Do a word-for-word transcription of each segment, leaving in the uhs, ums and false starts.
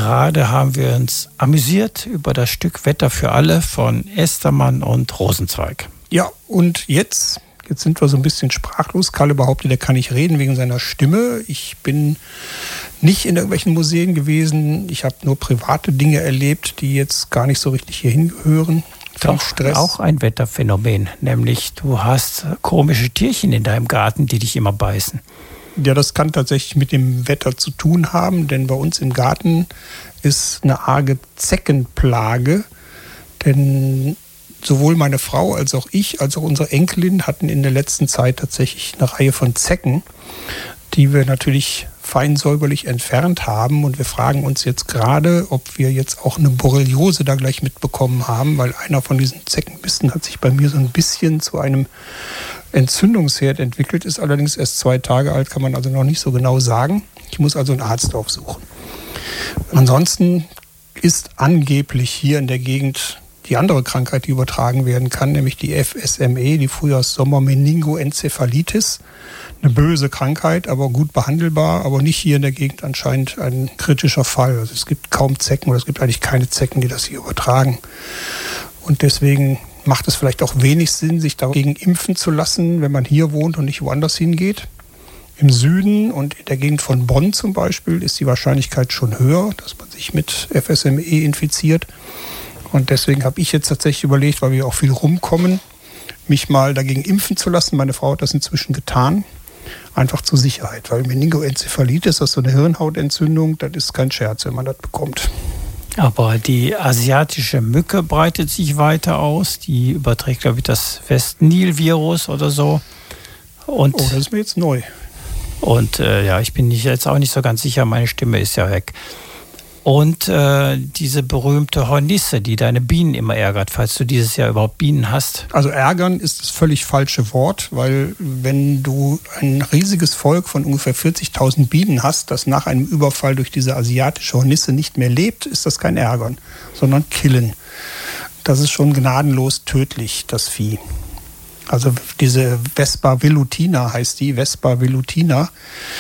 gerade haben wir uns amüsiert über das Stück Wetter für alle von Estermann und Rosenzweig. Ja, und jetzt, jetzt sind wir so ein bisschen sprachlos. Kalle behauptet, er kann nicht reden wegen seiner Stimme. Ich bin nicht in irgendwelchen Museen gewesen. Ich habe nur private Dinge erlebt, die jetzt gar nicht so richtig hier hingehören. Doch, Stress. Auch ein Wetterphänomen, nämlich du hast komische Tierchen in deinem Garten, die dich immer beißen. Ja, das kann tatsächlich mit dem Wetter zu tun haben, denn bei uns im Garten ist eine arge Zeckenplage. Denn sowohl meine Frau als auch ich, als auch unsere Enkelin hatten in der letzten Zeit tatsächlich eine Reihe von Zecken, die wir natürlich fein säuberlich entfernt haben. Und wir fragen uns jetzt gerade, ob wir jetzt auch eine Borreliose da gleich mitbekommen haben, weil einer von diesen Zeckenbissen hat sich bei mir so ein bisschen zu einem Entzündungsherd entwickelt, ist allerdings erst zwei Tage alt, kann man also noch nicht so genau sagen. Ich muss also einen Arzt aufsuchen. Ansonsten ist angeblich hier in der Gegend die andere Krankheit, die übertragen werden kann, nämlich die F S M E, die Frühjahrs-Sommer-Meningoenzephalitis. Eine böse Krankheit, aber gut behandelbar, aber nicht hier in der Gegend anscheinend ein kritischer Fall. Also es gibt kaum Zecken oder es gibt eigentlich keine Zecken, die das hier übertragen. Und deswegen macht es vielleicht auch wenig Sinn, sich dagegen impfen zu lassen, wenn man hier wohnt und nicht woanders hingeht. Im Süden und in der Gegend von Bonn zum Beispiel ist die Wahrscheinlichkeit schon höher, dass man sich mit F S M E infiziert. Und deswegen habe ich jetzt tatsächlich überlegt, weil wir auch viel rumkommen, mich mal dagegen impfen zu lassen. Meine Frau hat das inzwischen getan, einfach zur Sicherheit. Weil Meningoenzephalitis, das ist so eine Hirnhautentzündung, das ist kein Scherz, wenn man das bekommt. Aber die asiatische Mücke breitet sich weiter aus. Die überträgt, glaube ich, das West-Nil-Virus oder so. Und, oh, das ist mir jetzt neu. Und äh, ja, ich bin nicht, jetzt auch nicht so ganz sicher, meine Stimme ist ja weg. Und äh, diese berühmte Hornisse, die deine Bienen immer ärgert, falls du dieses Jahr überhaupt Bienen hast. Also ärgern ist das völlig falsche Wort, weil wenn du ein riesiges Volk von ungefähr vierzigtausend Bienen hast, das nach einem Überfall durch diese asiatische Hornisse nicht mehr lebt, ist das kein Ärgern, sondern Killen. Das ist schon gnadenlos tödlich, das Vieh. Also diese Vespa velutina heißt die, Vespa velutina,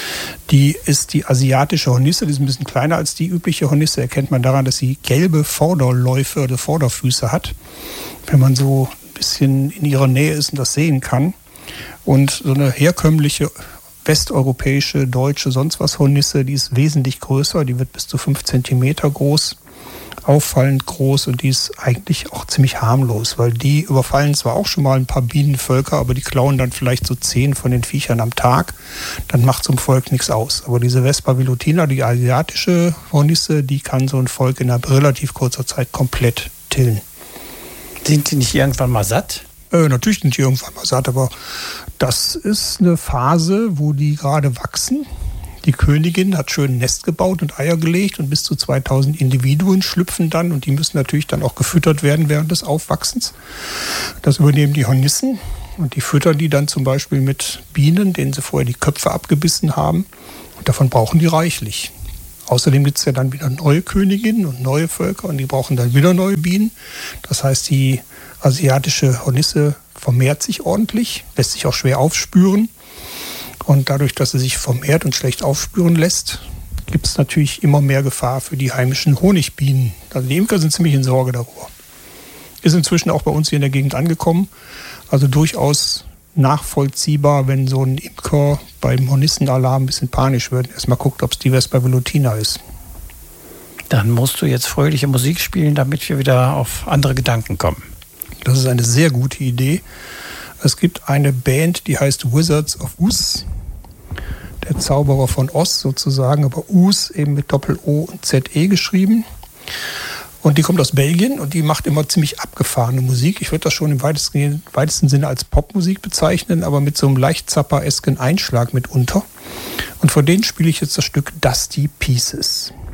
die ist die asiatische Hornisse, die ist ein bisschen kleiner als die übliche Hornisse, erkennt man daran, dass sie gelbe Vorderläufe oder Vorderfüße hat, wenn man so ein bisschen in ihrer Nähe ist und das sehen kann. Und so eine herkömmliche westeuropäische, deutsche, sonst was Hornisse, die ist wesentlich größer, die wird bis zu fünf Zentimeter groß. Auffallend groß und die ist eigentlich auch ziemlich harmlos, weil die überfallen zwar auch schon mal ein paar Bienenvölker, aber die klauen dann vielleicht so zehn von den Viechern am Tag. Dann macht so ein Volk nichts aus. Aber diese Vespa velutina, die asiatische Hornisse, die kann so ein Volk in einer relativ kurzer Zeit komplett tillen. Sind die nicht irgendwann mal satt? Äh, natürlich sind die irgendwann mal satt, aber das ist eine Phase, wo die gerade wachsen. Die Königin hat schön ein Nest gebaut und Eier gelegt und bis zu zweitausend Individuen schlüpfen dann und die müssen natürlich dann auch gefüttert werden während des Aufwachsens. Das übernehmen die Hornissen und die füttern die dann zum Beispiel mit Bienen, denen sie vorher die Köpfe abgebissen haben und davon brauchen die reichlich. Außerdem gibt es ja dann wieder neue Königinnen und neue Völker und die brauchen dann wieder neue Bienen. Das heißt, die asiatische Hornisse vermehrt sich ordentlich, lässt sich auch schwer aufspüren. Und dadurch, dass sie sich vermehrt und schlecht aufspüren lässt, gibt es natürlich immer mehr Gefahr für die heimischen Honigbienen. Also die Imker sind ziemlich in Sorge darüber. Ist inzwischen auch bei uns hier in der Gegend angekommen. Also durchaus nachvollziehbar, wenn so ein Imker beim Hornissenalarm ein bisschen panisch wird. Erstmal guckt, ob es die Vespa velutina ist. Dann musst du jetzt fröhliche Musik spielen, damit wir wieder auf andere Gedanken kommen. Das ist eine sehr gute Idee. Es gibt eine Band, die heißt Wizards of Oz. Der Zauberer von Oz sozusagen, aber Oz eben mit Doppel-O und Z-E geschrieben. Und die kommt aus Belgien und die macht immer ziemlich abgefahrene Musik. Ich würde das schon im weitesten, weitesten Sinne als Popmusik bezeichnen, aber mit so einem leicht zapperesken Einschlag mitunter. Und von denen spiele ich jetzt das Stück Dusty Pieces.